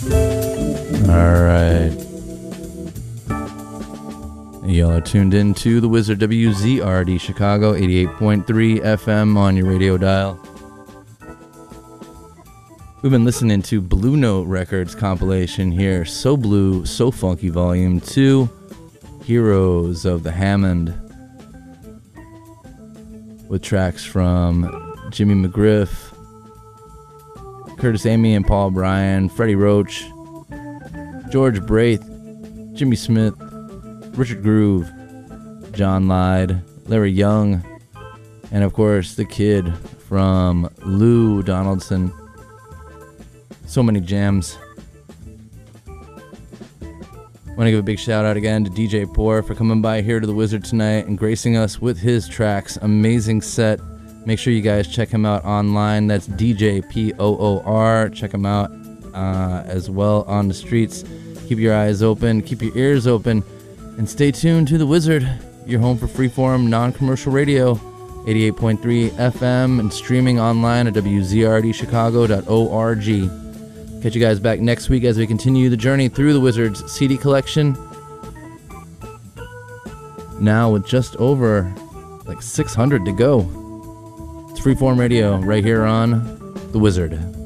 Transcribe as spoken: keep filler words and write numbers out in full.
All right. Y'all are tuned in to The Wizard, W Z R D Chicago, eighty-eight point three F M on your radio dial. We've been listening to Blue Note Records compilation here, So Blue, So Funky Volume two, Heroes of the Hammond, with tracks from Jimmy McGriff, Curtis Amy and Paul Bryan, Freddie Roach, George Braith, Jimmy Smith, Richard Groove, John Lyde, Larry Young, and of course the kid from Lou Donaldson. So many jams. I want to give a big shout out again to D J Poor for coming by here to the Wizard tonight and gracing us with his tracks. Amazing set. Make sure you guys check him out online. That's D J P O O R. Check him out uh, as well on the streets. Keep your eyes open, keep your ears open, and stay tuned to the Wizard, your home for freeform, non-commercial radio, eighty-eight point three F M, and streaming online at w z r d chicago dot org. Catch you guys back next week as we continue the journey through the Wizard's C D collection. Now with just over like six hundred to go. It's freeform radio right here on the Wizard.